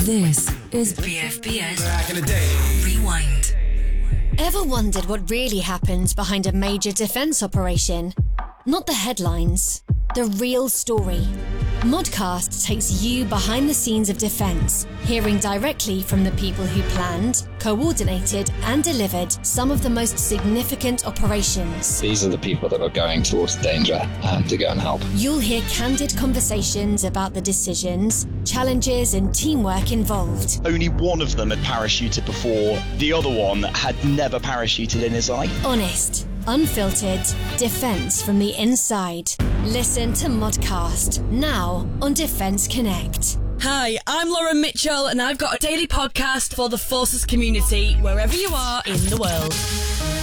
This is BFBS Back in the Day Rewind. Ever wondered what really happens behind a major defence operation? Not the headlines, the real story. Modcast takes you behind the scenes of defence, hearing directly from the people who planned, coordinated and delivered some of the most significant operations. These are the people that are going towards danger to go and help. You'll hear candid conversations about the decisions, challenges and teamwork involved. Only one of them had parachuted before, the other one had never parachuted in his life. Honest, unfiltered, defence from the inside. Listen to Modcast, now on Defence Connect. Hi, I'm Lauren Mitchell and I've got a daily podcast for the Forces community, wherever you are in the world.